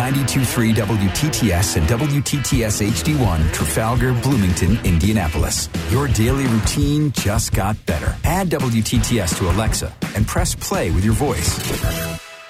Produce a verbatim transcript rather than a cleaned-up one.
ninety-two point three W T T S and W T T S H D one, Trafalgar, Bloomington, Indianapolis. Your daily routine just got better. Add W T T S to Alexa and press play with your voice.